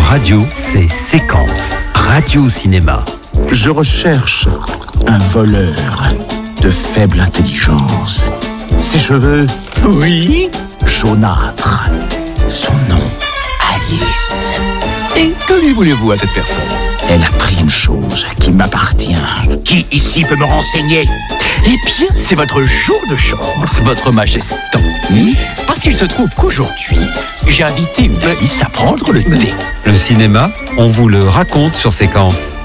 radio, c'est Séquence. Radio-cinéma. Je recherche un voleur de faible intelligence. Ses cheveux, Oui. jaunâtres. Son nom, Alice. Et que lui voulez-vous à cette personne? Elle a pris une chose qui m'appartient. Qui ici peut me renseigner? Eh bien, c'est votre jour de chance, votre majesté. Parce qu'il se trouve qu'aujourd'hui, j'ai invité Alice à prendre le thé. Le cinéma, on vous le raconte sur Séquence.